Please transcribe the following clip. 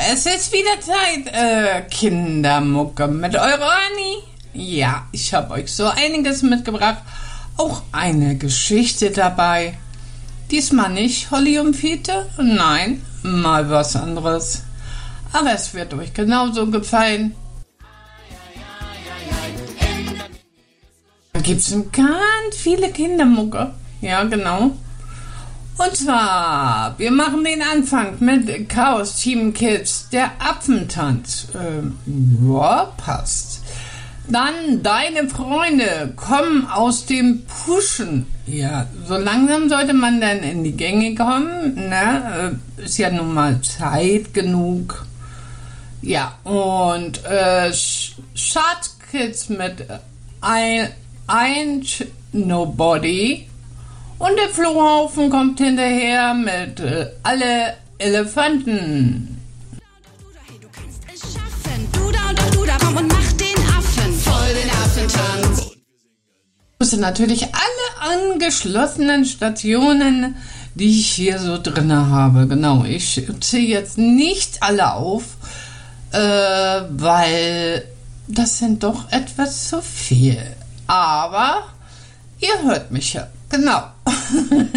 es ist wieder Zeit, Kindermucke mit eurer Anni. Ja, ich habe euch so einiges mitgebracht, auch eine Geschichte dabei. Diesmal nicht Holly und Fiete, nein, mal was anderes. Aber es wird euch genauso gefallen. Da gibt es ganz viele Kindermucke, ja genau. Und zwar, wir machen den Anfang mit Chaos Team Kids, der Apfentanz. Ja, passt. Dann deine Freunde kommen aus dem Pushen. Ja, so langsam sollte man dann in die Gänge kommen. Ne? Ist ja nun mal Zeit genug. Ja, und Shark Kids mit ein Nobody. Und der Flohhaufen kommt hinterher mit alle Elefanten. Du kannst es schaffen. Du da, komm und mach den Affen. Voll den Affentanz. Ich grüße natürlich alle angeschlossenen Stationen, die ich hier so drin habe. Genau, ich zähle jetzt nicht alle auf, weil das sind doch etwas zu viel. Aber ihr hört mich ja. Genau.